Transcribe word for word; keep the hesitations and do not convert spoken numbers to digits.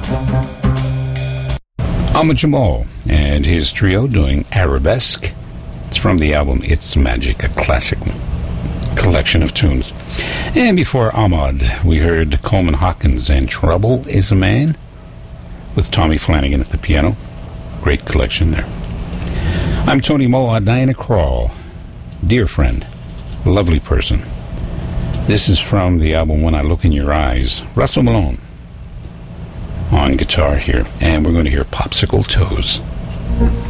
Ahmad Jamal and his trio doing Arabesque. It's from the album It's Magic, a classic collection of tunes. And before Ahmad, we heard Coleman Hawkins and Trouble Is a Man with Tommy Flanagan at the piano. Great collection there. I'm Tony Moa, Diana Krall, dear friend, lovely person. This is from the album When I Look in Your Eyes. Russell Malone on guitar here, and we're going to hear Popsicle Toes.